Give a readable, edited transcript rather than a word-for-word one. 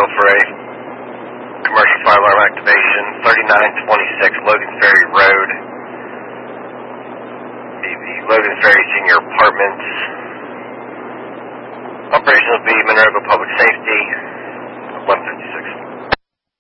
bill for a commercial fire alarm activation, 3926 Logan Ferry Road. The Logan Ferry Senior Apartments. Operation will be Monroeville Public Safety, 156.